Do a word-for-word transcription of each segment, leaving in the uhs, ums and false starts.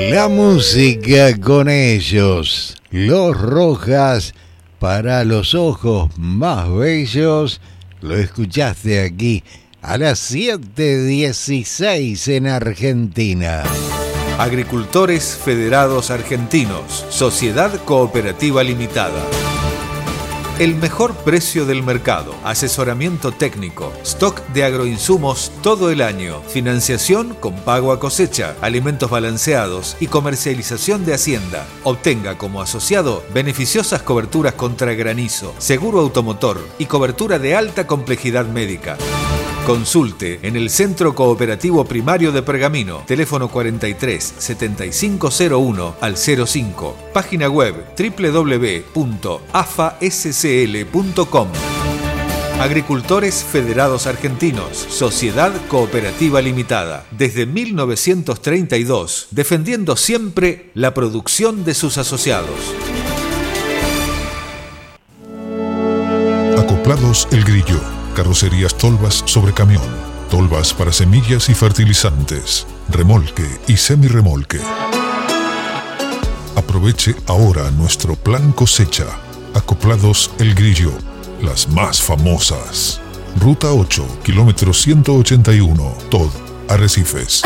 La música con ellos, Los Rojas, para los ojos más bellos. Lo escuchaste aquí a las siete dieciséis en Argentina. Agricultores Federados Argentinos, Sociedad Cooperativa Limitada. El mejor precio del mercado, asesoramiento técnico, stock de agroinsumos todo el año, financiación con pago a cosecha, alimentos balanceados y comercialización de hacienda. Obtenga como asociado beneficiosas coberturas contra granizo, seguro automotor y cobertura de alta complejidad médica. Consulte en el Centro Cooperativo Primario de Pergamino, teléfono cuarenta y tres, setenta y cinco cero uno al cero cinco, página web doble u doble u doble u punto a f a s c l punto com. Agricultores Federados Argentinos, Sociedad Cooperativa Limitada, desde mil novecientos treinta y dos, defendiendo siempre la producción de sus asociados. Acoplados El Grillo. Carrocerías Tolvas sobre camión, tolvas para semillas y fertilizantes, remolque y semirremolque. Aproveche ahora nuestro plan cosecha. Acoplados El Grillo, las más famosas. Ruta ocho, kilómetro ciento ochenta y uno, Tod, Arrecifes.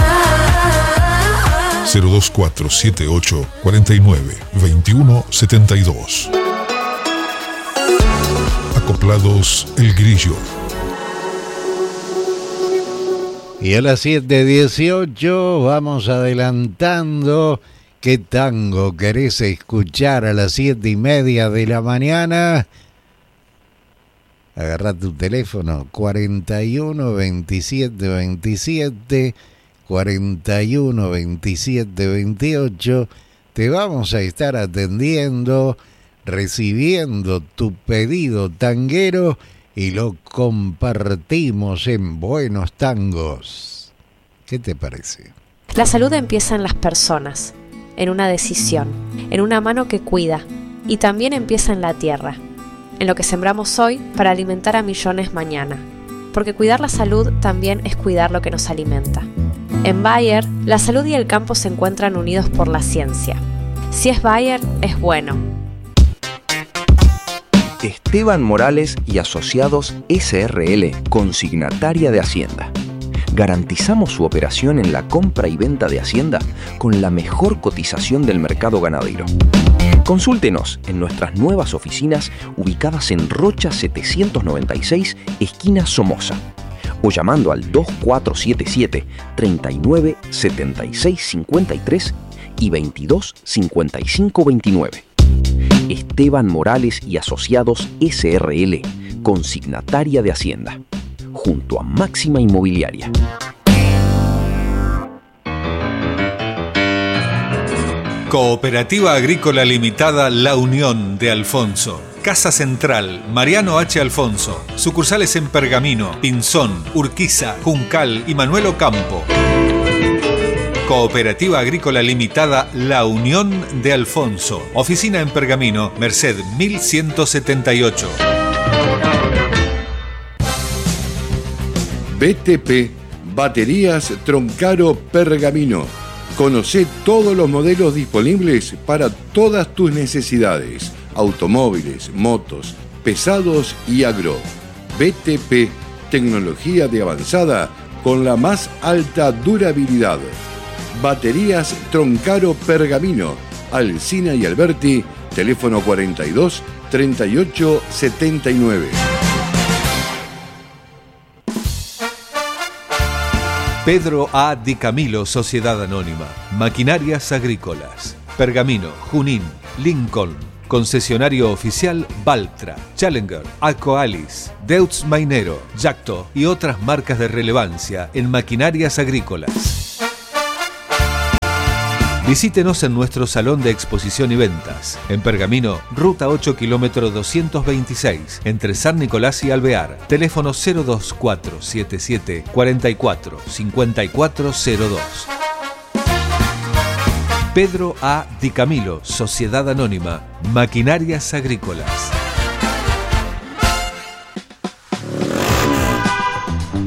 cero dos cuatro siete ocho cuarenta y nueve veintiuno setenta y dos. Acoplados El Grillo. Y a las siete dieciocho vamos adelantando. ¿Qué tango querés escuchar a las siete y media de la mañana? Agarrá tu teléfono cuarenta y uno veintisiete veintisiete, cuarenta y uno veintisiete veintiocho. Te vamos a estar atendiendo, recibiendo tu pedido tanguero y lo compartimos en Buenos Tangos. ¿Qué te parece? La salud empieza en las personas, en una decisión, en una mano que cuida, y también empieza en la tierra, en lo que sembramos hoy para alimentar a millones mañana. Porque cuidar la salud también es cuidar lo que nos alimenta. En Bayer, la salud y el campo se encuentran unidos por la ciencia. Si es Bayer, es bueno. Esteban Morales y Asociados S R L, consignataria de Hacienda. Garantizamos su operación en la compra y venta de Hacienda con la mejor cotización del mercado ganadero. Consúltenos en nuestras nuevas oficinas ubicadas en Rocha setecientos noventa y seis, esquina Somoza, o llamando al dos cuatro siete siete, treinta y nueve, setenta y seis cincuenta y tres y veintidós cincuenta y cinco veintinueve. Esteban Morales y Asociados S R L, consignataria de Hacienda, junto a Máxima Inmobiliaria. Cooperativa Agrícola Limitada La Unión de Alfonso. Casa Central, Mariano H. Alfonso. Sucursales en Pergamino, Pinzón, Urquiza, Juncal y Manuel Ocampo. Cooperativa Agrícola Limitada La Unión de Alfonso. Oficina en Pergamino, Merced mil ciento setenta y ocho. B T P, Baterías Troncaro Pergamino. Conocé todos los modelos disponibles para todas tus necesidades. Automóviles, motos, pesados y agro. B T P, tecnología de avanzada con la más alta durabilidad. Baterías Troncaro Pergamino, Alsina y Alberti, teléfono cuarenta y dos, treinta y ocho, setenta y nueve. Pedro A. Di Camilo, Sociedad Anónima. Maquinarias Agrícolas. Pergamino, Junín, Lincoln. Concesionario oficial Valtra, Challenger, Akoalis, Deutz Mainero, Yacto y otras marcas de relevancia en maquinarias agrícolas. Visítenos en nuestro salón de exposición y ventas. En Pergamino, Ruta ocho, kilómetro doscientos veintiséis, entre San Nicolás y Alvear. Teléfono cero dos cuatro siete siete, cuarenta y cuatro, cincuenta y cuatro cero dos. Pedro A. Di Camilo, Sociedad Anónima, Maquinarias Agrícolas.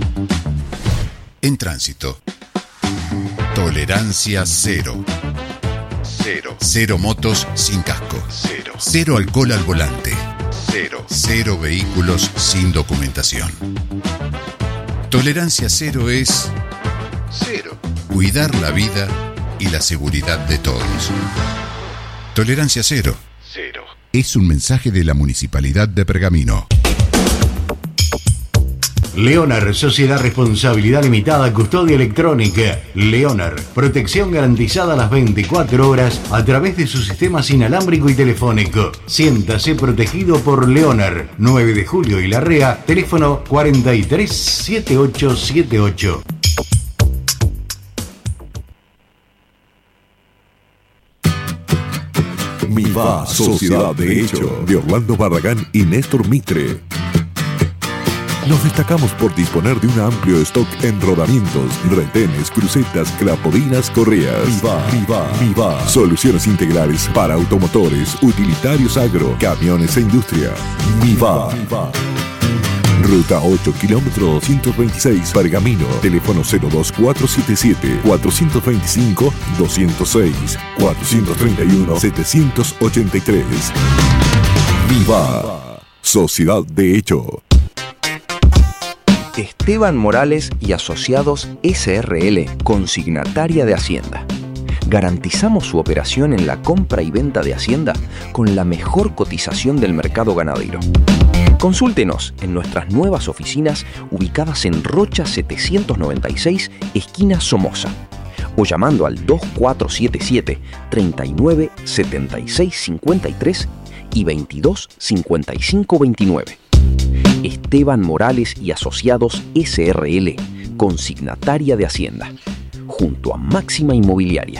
En tránsito. Tolerancia cero. Cero. Cero motos sin casco. Cero. Cero alcohol al volante. Cero. Cero vehículos sin documentación. Tolerancia cero es... Cero. Cuidar la vida y la seguridad de todos. Tolerancia cero. Cero. Es un mensaje de la Municipalidad de Pergamino. Leonar, Sociedad Responsabilidad Limitada, Custodia Electrónica. Leonar, protección garantizada las veinticuatro horas a través de su sistema inalámbrico y telefónico. Siéntase protegido por Leonar. nueve de julio y Larrea, teléfono cuarenta y tres setenta y ocho setenta y ocho. Miva, Sociedad de Hecho, de Orlando Barragán y Néstor Mitre. Nos destacamos por disponer de un amplio stock en rodamientos, retenes, crucetas, clapodinas, correas. Miva, Miva, Miva. Soluciones integrales para automotores, utilitarios agro, camiones e industria. Miva. Miva. Ruta ocho, kilómetro doscientos veintiséis, Pergamino. Teléfono cero dos cuatro siete siete, cuatro dos cinco, dos cero seis, cuatro tres uno, siete ocho tres. Viva, Sociedad de Hecho. Esteban Morales y Asociados S R L, consignataria de Hacienda. Garantizamos su operación en la compra y venta de Hacienda con la mejor cotización del mercado ganadero. Consúltenos en nuestras nuevas oficinas ubicadas en Rocha setecientos noventa y seis, esquina Somoza, o llamando al dos cuatro siete siete, treinta y nueve, setenta y seis cincuenta y tres y veintidós cincuenta y cinco veintinueve. Esteban Morales y Asociados S R L, consignataria de Hacienda, junto a Máxima Inmobiliaria.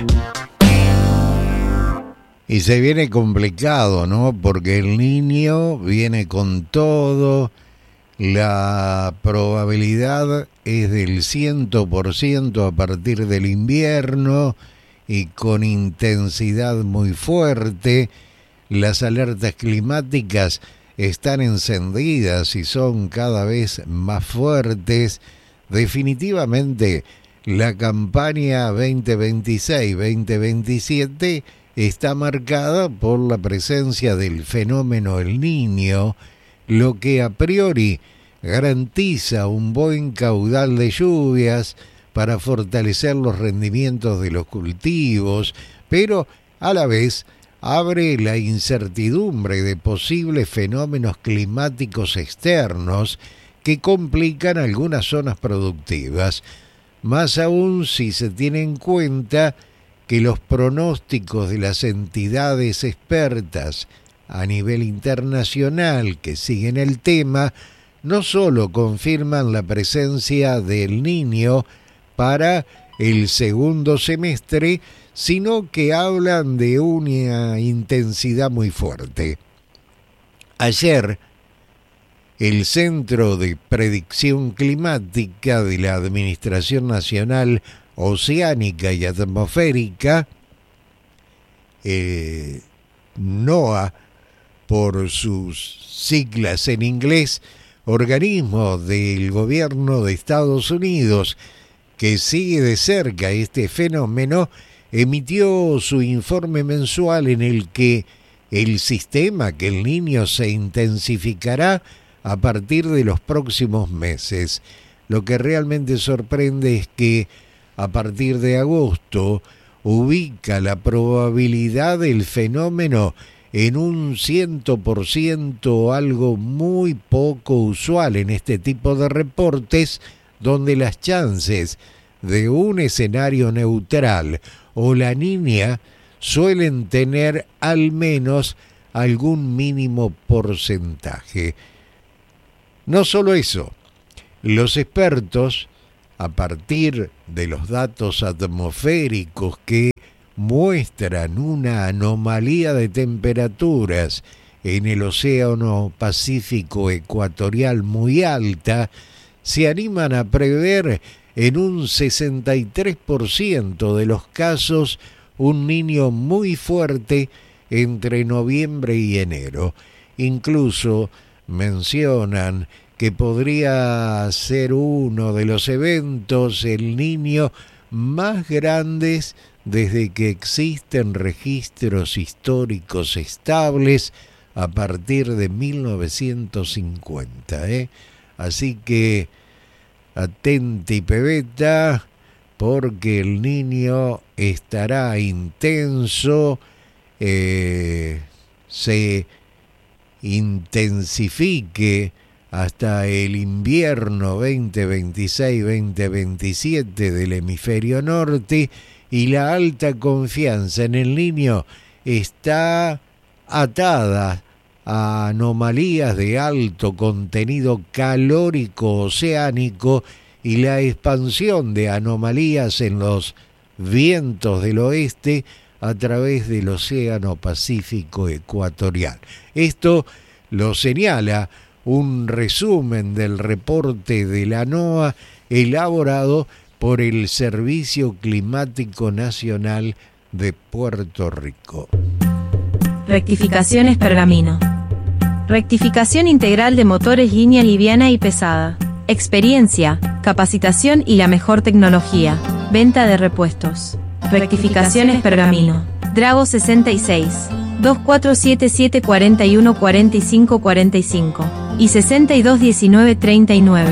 Y se viene complicado, ¿no? Porque el niño viene con todo, la probabilidad es del cien por ciento a partir del invierno y con intensidad muy fuerte. Las alertas climáticas están encendidas y son cada vez más fuertes. Definitivamente la campaña veinte veintiséis veinte veintisiete está marcada por la presencia del fenómeno El Niño, lo que a priori garantiza un buen caudal de lluvias para fortalecer los rendimientos de los cultivos, pero a la vez abre la incertidumbre de posibles fenómenos climáticos externos que complican algunas zonas productivas, más aún si se tiene en cuenta que los pronósticos de las entidades expertas a nivel internacional que siguen el tema no solo confirman la presencia del Niño para el segundo semestre, sino que hablan de una intensidad muy fuerte. Ayer, el Centro de Predicción Climática de la Administración Nacional Oceánica y Atmosférica, eh, NOAA, por sus siglas en inglés, organismo del gobierno de Estados Unidos que sigue de cerca este fenómeno, emitió su informe mensual en el que el sistema que El Niño se intensificará a partir de los próximos meses. Lo que realmente sorprende es que a partir de agosto ubica la probabilidad del fenómeno en un cien por ciento, algo muy poco usual en este tipo de reportes, donde las chances de un escenario neutral o la Niña suelen tener al menos algún mínimo porcentaje. No solo eso, los expertos, a partir de los datos atmosféricos que muestran una anomalía de temperaturas en el Océano Pacífico ecuatorial muy alta, se animan a prever en un sesenta y tres por ciento de los casos un Niño muy fuerte entre noviembre y enero. Incluso mencionan que podría ser uno de los eventos El Niño más grandes desde que existen registros históricos estables a partir de mil novecientos cincuenta, ¿eh? Así que atenti, pebeta, porque el Niño estará intenso, eh, se intensifique hasta el invierno veinte veintiséis veinte veintisiete del hemisferio norte, y la alta confianza en el Niño está atada a anomalías de alto contenido calórico oceánico y la expansión de anomalías en los vientos del oeste a través del Océano Pacífico Ecuatorial. Esto lo señala un resumen del reporte de la NOAA elaborado por el Servicio Climático Nacional de Puerto Rico. Rectificaciones Pergamino. Rectificación integral de motores línea liviana y pesada. Experiencia, capacitación y la mejor tecnología. Venta de repuestos. Rectificaciones Pergamino. Drago sesenta y seis, dos cuatro siete siete cuatro uno cuatro cinco cuatro cinco y sesenta y dos diecinueve treinta y nueve.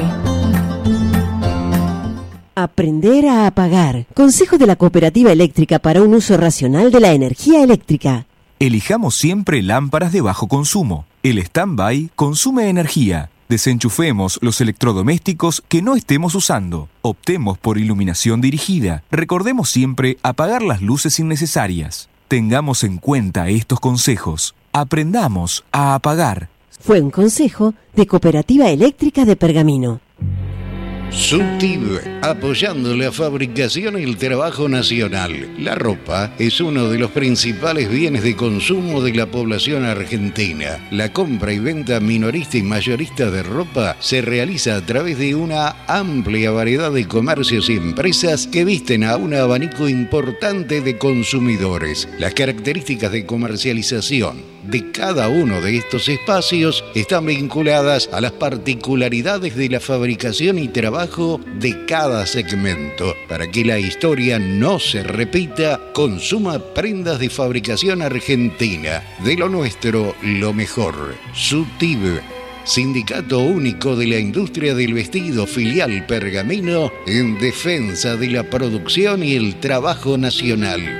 Aprender a apagar. Consejo de la Cooperativa Eléctrica para un uso racional de la energía eléctrica. Elijamos siempre lámparas de bajo consumo. El stand-by consume energía. Desenchufemos los electrodomésticos que no estemos usando. Optemos por iluminación dirigida. Recordemos siempre apagar las luces innecesarias. Tengamos en cuenta estos consejos. Aprendamos a apagar. Fue un consejo de Cooperativa Eléctrica de Pergamino. SUTIB, apoyando la fabricación y el trabajo nacional. La ropa es uno de los principales bienes de consumo de la población argentina. La compra y venta minorista y mayorista de ropa se realiza a través de una amplia variedad de comercios y empresas que visten a un abanico importante de consumidores. Las características de comercialización de cada uno de estos espacios están vinculadas a las particularidades de la fabricación y trabajo de cada segmento. Para que la historia no se repita, consuma prendas de fabricación argentina. De lo nuestro, lo mejor. SUTIB, Sindicato Único de la Industria del Vestido, filial Pergamino, en defensa de la producción y el trabajo nacional.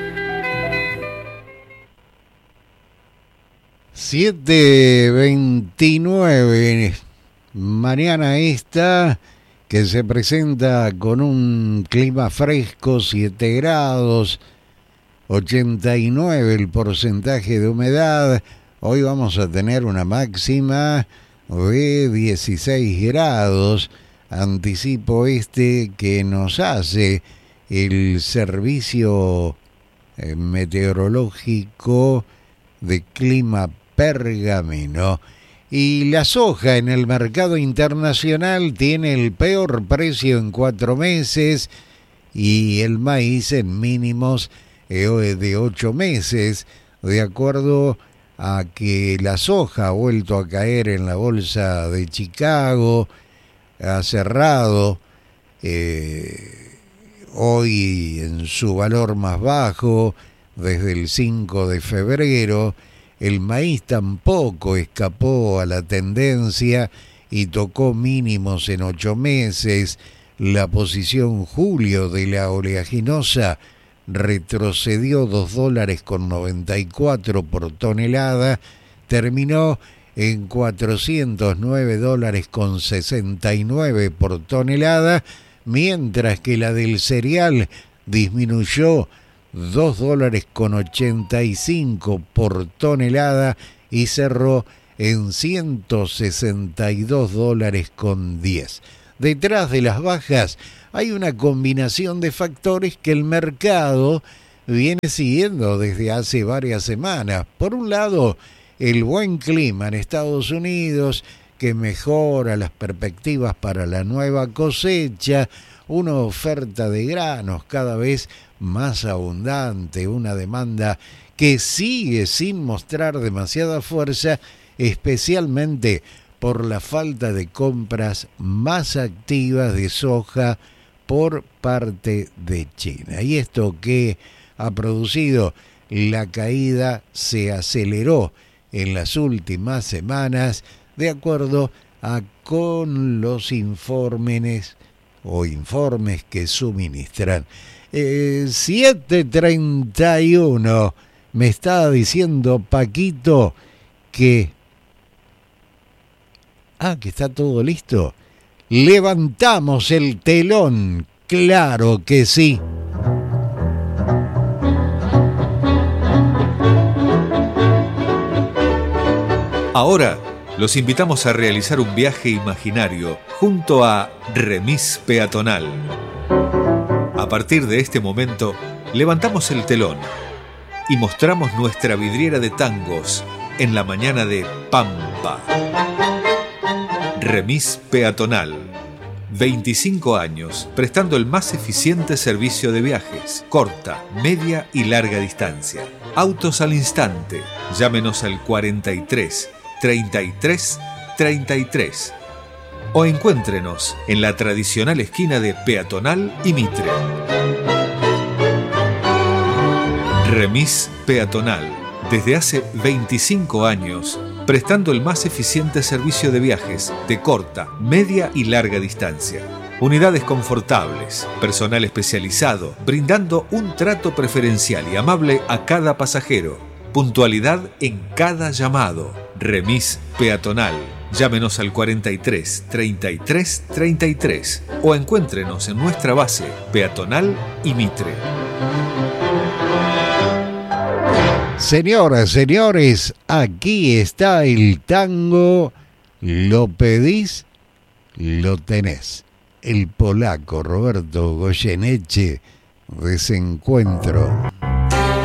siete veintinueve, mañana esta que se presenta con un clima fresco, siete grados, ochenta y nueve el porcentaje de humedad. Hoy vamos a tener una máxima de dieciséis grados, anticipo este que nos hace el servicio meteorológico de clima Pergamino. Y la soja en el mercado internacional tiene el peor precio en cuatro meses y el maíz en mínimos de ocho meses, de acuerdo a que la soja ha vuelto a caer en la bolsa de Chicago, ha cerrado eh, hoy en su valor más bajo desde el cinco de febrero. El maíz tampoco escapó a la tendencia y tocó mínimos en ocho meses. La posición julio de la oleaginosa retrocedió dos dólares con noventa y cuatro por tonelada, terminó en cuatrocientos nueve dólares con sesenta y nueve por tonelada, mientras que la del cereal disminuyó dos dólares con ochenta y cinco por tonelada y cerró en ciento sesenta y dos dólares con diez. Detrás de las bajas hay una combinación de factores que el mercado viene siguiendo desde hace varias semanas. Por un lado, el buen clima en Estados Unidos, que mejora las perspectivas para la nueva cosecha, una oferta de granos cada vez más abundante, una demanda que sigue sin mostrar demasiada fuerza, especialmente por la falta de compras más activas de soja por parte de China. Y esto que ha producido. La caída se aceleró en las últimas semanas, de acuerdo a con los informes o informes que suministran. Eh, siete treinta y uno, me estaba diciendo Paquito que... Ah, que está todo listo. Levantamos el telón, claro que sí. Ahora los invitamos a realizar un viaje imaginario junto a Remis Peatonal. A partir de este momento, levantamos el telón y mostramos nuestra vidriera de tangos en la mañana de Pampa. Remis Peatonal. veinticinco años prestando el más eficiente servicio de viajes, corta, media y larga distancia. Autos al instante. Llámenos al cuarenta y tres, treinta y tres, treinta y tres. O encuéntrenos en la tradicional esquina de Peatonal y Mitre. Remis Peatonal. Desde hace veinticinco años, prestando el más eficiente servicio de viajes de corta, media y larga distancia. Unidades confortables, personal especializado, brindando un trato preferencial y amable a cada pasajero. Puntualidad en cada llamado. Remis Peatonal. Llámenos al cuarenta y tres, treinta y tres, treinta y tres o encuéntrenos en nuestra base Peatonal y Mitre. Señoras, señores, aquí está el tango. Lo pedís, lo tenés. El polaco Roberto Goyeneche, Desencuentro.